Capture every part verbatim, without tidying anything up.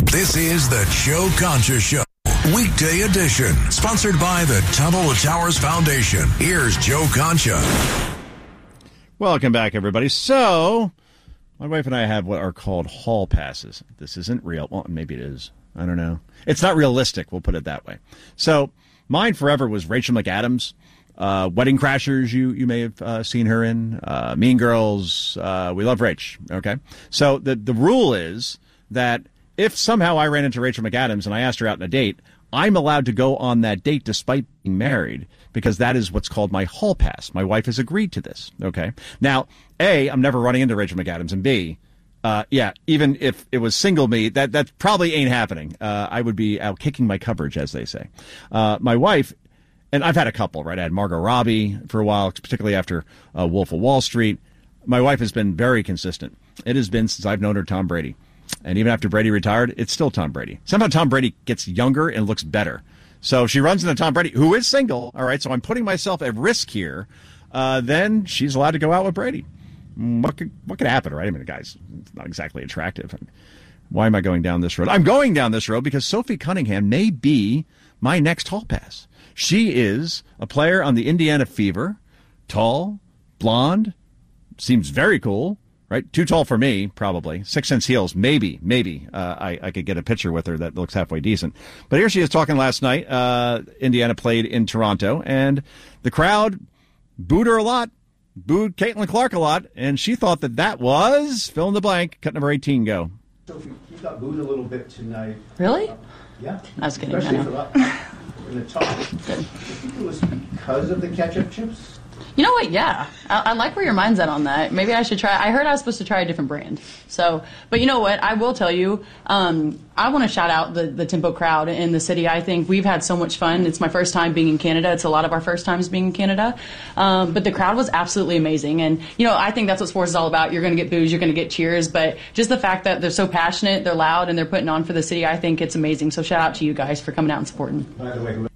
This is the Joe Concha Show, weekday edition, sponsored by the Tunnel to Towers Foundation. Here's Joe Concha. Welcome back, everybody. So, my wife and I have what are called hall passes. This isn't real. Well, maybe it is. I don't know. It's not realistic, we'll put it that way. So, mine forever was Rachel McAdams. Uh, Wedding Crashers, you you may have uh, seen her in. Uh, Mean Girls, uh, we love Rach, okay? So, the, the rule is that if somehow I ran into Rachel McAdams and I asked her out on a date, I'm allowed to go on that date despite being married, because that is what's called my hall pass. My wife has agreed to this, okay? Now, A, I'm never running into Rachel McAdams, and B, uh, yeah, even if it was single me, that, that probably ain't happening. Uh, I would be out kicking my coverage, as they say. Uh, my wife, and I've had a couple, right? I had Margot Robbie for a while, particularly after uh, Wolf of Wall Street. My wife has been very consistent. It has been since I've known her, Tom Brady. And even after Brady retired, it's still Tom Brady. Somehow Tom Brady gets younger and looks better. So she runs into Tom Brady, who is single. All right, so I'm putting myself at risk here. Uh, then she's allowed to go out with Brady. What could, what could happen, right? I mean, the guy's not exactly attractive. Why am I going down this road? I'm going down this road because Sophie Cunningham may be my next hall pass. She is a player on the Indiana Fever, tall, blonde, seems very cool. Right, too tall for me, probably. Six inch heels, maybe, maybe. Uh, I, I could get a picture with her that looks halfway decent. But here she is talking last night. Uh, Indiana played in Toronto, and the crowd booed her a lot, booed Caitlin Clark a lot, and she thought that that was, fill in the blank, cut number eighteen, go. Sophie, you got booed a little bit tonight. Really? Uh, yeah. I was kidding. Especially I for know. that, in the top. Do you think it was because of the ketchup chips? You know what? Yeah. I, I like where your mind's at on that. Maybe I should try. I heard I was supposed to try a different brand. So, but you know what? I will tell you, um, I want to shout out the, the Tempo crowd in the city. I think we've had so much fun. It's my first time being in Canada. It's a lot of our first times being in Canada. Um, but the crowd was absolutely amazing. And, you know, I think that's what sports is all about. You're going to get boos, you're going to get cheers. But just the fact that they're so passionate, they're loud, and they're putting on for the city, I think it's amazing. So shout out to you guys for coming out and supporting. By the way, who-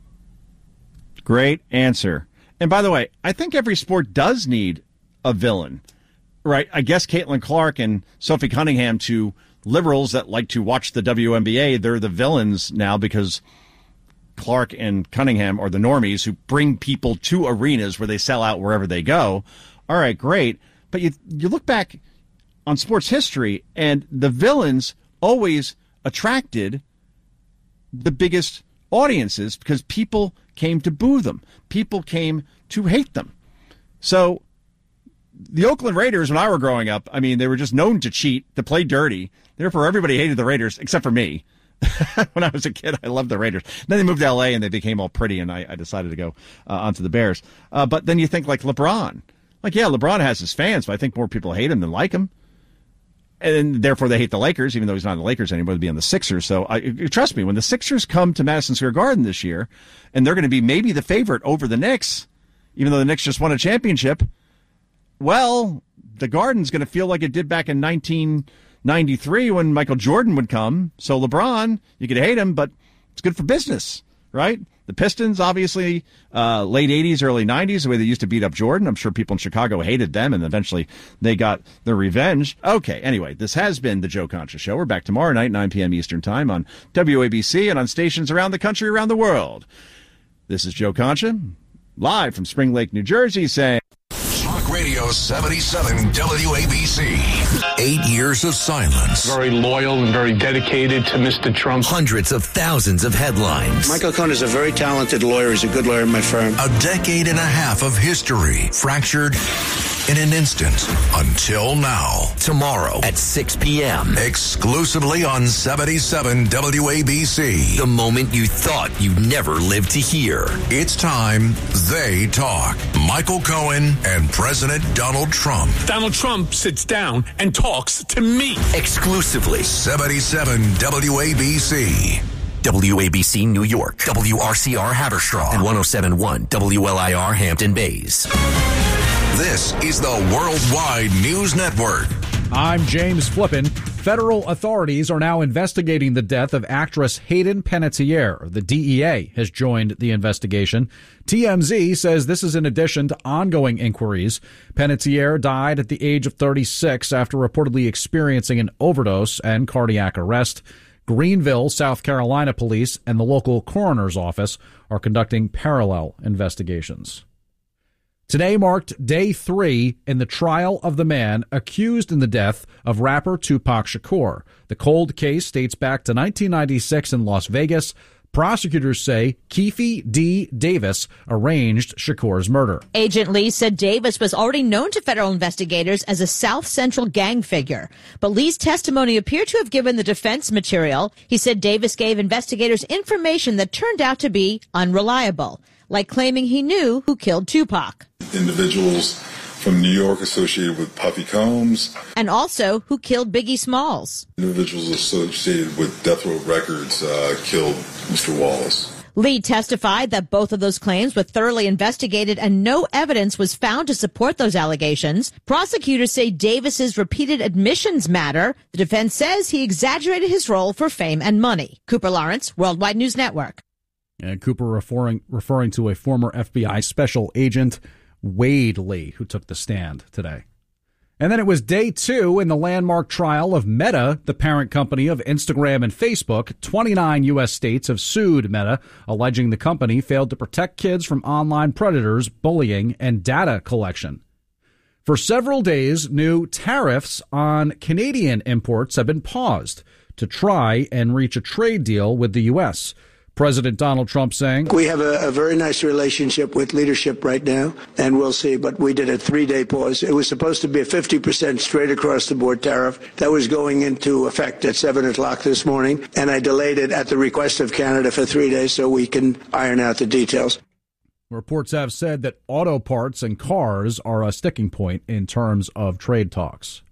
Great answer. And by the way, I think every sport does need a villain, right? I guess Caitlin Clark and Sophie Cunningham, to liberals that like to watch the W N B A, they're the villains now because Clark and Cunningham are the normies who bring people to arenas where they sell out wherever they go. All right, great. But you you look back on sports history, and the villains always attracted the biggest audiences because people came to boo them. People came to hate them. So the Oakland Raiders, when I were growing up, I mean, they were just known to cheat, to play dirty. Therefore, everybody hated the Raiders, except for me. When I was a kid, I loved the Raiders. Then they moved to L A, and they became all pretty, and I, I decided to go uh, onto the Bears. Uh, but then you think like LeBron. Like, yeah, LeBron has his fans, but I think more people hate him than like him. And therefore, they hate the Lakers, even though he's not on the Lakers anymore, to be on the Sixers. So I, trust me, when the Sixers come to Madison Square Garden this year, and they're going to be maybe the favorite over the Knicks, even though the Knicks just won a championship, well, the Garden's going to feel like it did back in nineteen ninety-three when Michael Jordan would come. So LeBron, you could hate him, but it's good for business, right? The Pistons, obviously, uh, late eighties, early nineties, the way they used to beat up Jordan. I'm sure people in Chicago hated them, and eventually they got their revenge. Okay, anyway, this has been the Joe Concha Show. We're back tomorrow night, nine p.m. Eastern Time on W A B C and on stations around the country, around the world. This is Joe Concha, live from Spring Lake, New Jersey, saying... Talk Radio seventy-seven W A B C. Eight years of silence. Very loyal and very dedicated to Mister Trump. Hundreds of thousands of headlines. Michael Cohen is a very talented lawyer. He's a good lawyer in my firm. A decade and a half of history fractured in an instant until now. Tomorrow at six p.m. Exclusively on seventy-seven W A B C. The moment you thought you'd never live to hear. It's time they talk. Michael Cohen and President Donald Trump. Donald Trump sits down and talks to me. Exclusively. seventy-seven W A B C. W A B C New York, W R C R Haverstraw, and one oh seven point one W L I R Hampton Bays. This is the Worldwide News Network. I'm James Flippin. Federal authorities are now investigating the death of actress Hayden Panettiere. The D E A has joined the investigation. T M Z says this is in addition to ongoing inquiries. Panettiere died at the age of thirty-six after reportedly experiencing an overdose and cardiac arrest. Greenville, South Carolina police and the local coroner's office are conducting parallel investigations. Today marked day three in the trial of the man accused in the death of rapper Tupac Shakur. The cold case dates back to nineteen ninety-six in Las Vegas. Prosecutors say Keefe D. Davis arranged Shakur's murder. Agent Lee said Davis was already known to federal investigators as a South Central gang figure. But Lee's testimony appeared to have given the defense material. He said Davis gave investigators information that turned out to be unreliable, like claiming he knew who killed Tupac. Individuals from New York associated with Puffy Combs. And also who killed Biggie Smalls. Individuals associated with Death Row Records uh, killed Mister Wallace. Lee testified that both of those claims were thoroughly investigated and no evidence was found to support those allegations. Prosecutors say Davis's repeated admissions matter. The defense says he exaggerated his role for fame and money. Cooper Lawrence, Worldwide News Network. And Cooper referring referring to a former F B I special agent, Wade Lee, who took the stand today. And then it was day two in the landmark trial of Meta, the parent company of Instagram and Facebook. twenty-nine U S states have sued Meta, alleging the company failed to protect kids from online predators, bullying, and data collection. For several days, new tariffs on Canadian imports have been paused to try and reach a trade deal with the U S. President Donald Trump saying, "We have a, a very nice relationship with leadership right now, and we'll see." But we did a three-day pause. It was supposed to be a fifty percent straight across the board tariff that was going into effect at seven o'clock this morning, and I delayed it at the request of Canada for three days so we can iron out the details. Reports have said that auto parts and cars are a sticking point in terms of trade talks.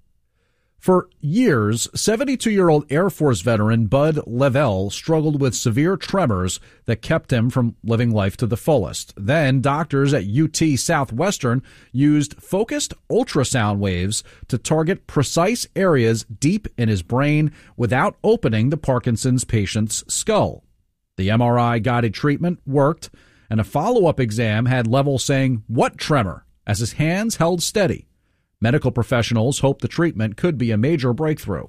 For years, seventy-two-year-old Air Force veteran Bud Lavelle struggled with severe tremors that kept him from living life to the fullest. Then doctors at U T Southwestern used focused ultrasound waves to target precise areas deep in his brain without opening the Parkinson's patient's skull. The M R I-guided treatment worked, and a follow-up exam had Lavelle saying, "What tremor?" as his hands held steady. Medical professionals hope the treatment could be a major breakthrough.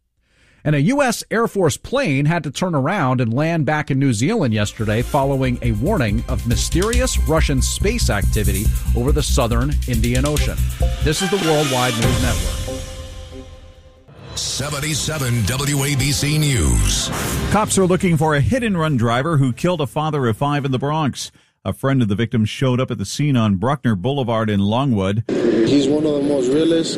And a U S Air Force plane had to turn around and land back in New Zealand yesterday following a warning of mysterious Russian space activity over the southern Indian Ocean. This is the Worldwide News Network. seventy-seven W A B C News. Cops are looking for a hit-and-run driver who killed a father of five in the Bronx. A friend of the victim showed up at the scene on Bruckner Boulevard in Longwood. He's one of the most realest,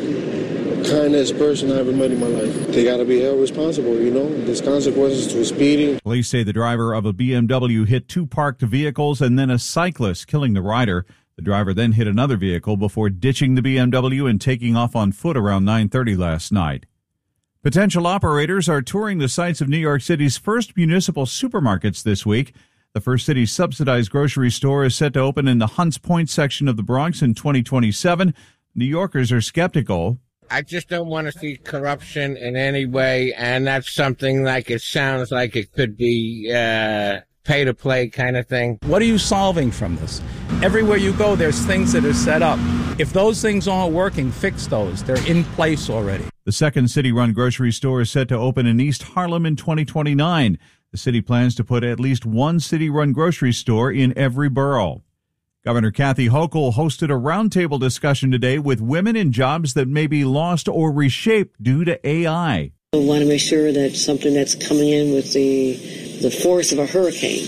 kindest person I ever met in my life. They got to be held responsible, you know. There's consequences to speeding. Police say the driver of a B M W hit two parked vehicles and then a cyclist, killing the rider. The driver then hit another vehicle before ditching the B M W and taking off on foot around nine thirty last night. Potential operators are touring the sites of New York City's first municipal supermarkets this week. The First City subsidized grocery store is set to open in the Hunts Point section of the Bronx in twenty twenty-seven. New Yorkers are skeptical. I just don't want to see corruption in any way, and that's something like it sounds like it could be uh, pay-to-play kind of thing. What are you solving from this? Everywhere you go, there's things that are set up. If those things aren't working, fix those. They're in place already. The second city-run grocery store is set to open in East Harlem in twenty twenty-nine. The city plans to put at least one city-run grocery store in every borough. Governor Kathy Hochul hosted a roundtable discussion today with women in jobs that may be lost or reshaped due to A I. We want to make sure that something that's coming in with the the force of a hurricane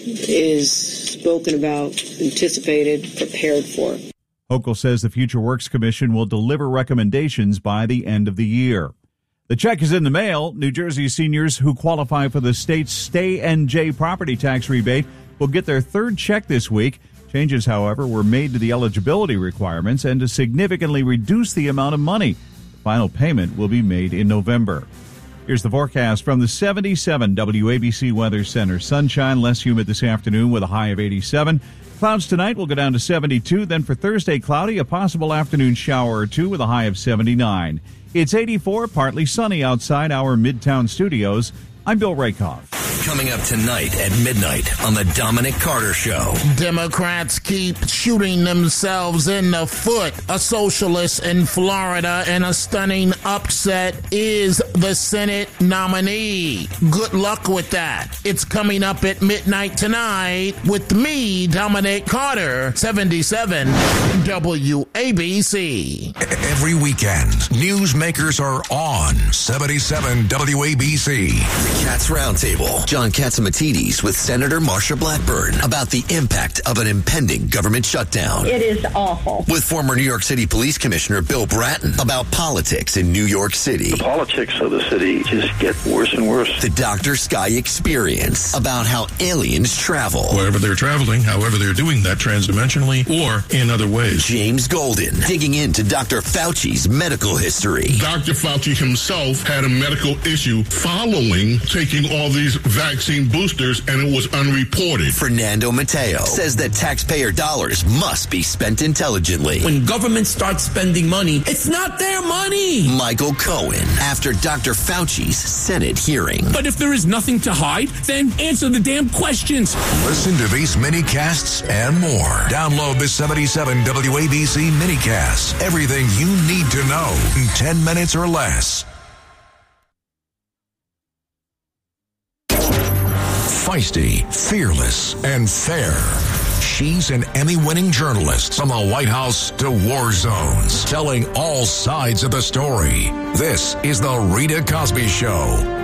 is spoken about, anticipated, prepared for. Hochul says the Future Works Commission will deliver recommendations by the end of the year. The check is in the mail. New Jersey seniors who qualify for the state's Stay N J property tax rebate will get their third check this week. Changes, however, were made to the eligibility requirements and to significantly reduce the amount of money. The final payment will be made in November. Here's the forecast from the seventy-seven W A B C Weather Center. Sunshine, less humid this afternoon with a high of eighty-seven. Clouds tonight will go down to seventy-two. Then for Thursday, cloudy, a possible afternoon shower or two with a high of seventy-nine. It's eighty-four, partly sunny outside our Midtown studios. I'm Bill Rakoff. Coming up tonight at midnight on the Dominic Carter Show. Democrats keep shooting themselves in the foot. A socialist in Florida in a stunning upset is the Senate nominee. Good luck with that. It's coming up at midnight tonight with me, Dominic Carter, seventy-seven W A B C. Every weekend, newsmakers are on seventy-seven W A B C. The Cats Roundtable. John Catsimatidis with Senator Marsha Blackburn about the impact of an impending government shutdown. It is awful. With former New York City Police Commissioner Bill Bratton about politics in New York City. The politics of the city just get worse and worse. The Doctor Sky Experience about how aliens travel. Wherever they're traveling, however they're doing that transdimensionally or in other ways. James Golden digging into Doctor Fauci's medical history. Doctor Fauci himself had a medical issue following taking all these vaccine boosters, and it was unreported. Fernando Mateo says that taxpayer dollars must be spent intelligently. When government starts spending money, it's not their money. Michael Cohen after Doctor Fauci's Senate hearing. But if there is nothing to hide, then answer the damn questions. Listen to these mini-casts and more. Download the seventy-seven W A B C mini-cast. Everything you need to know in ten minutes or less. Feisty, fearless, and fair. She's an Emmy-winning journalist from the White House to war zones, telling all sides of the story. This is The Rita Cosby Show.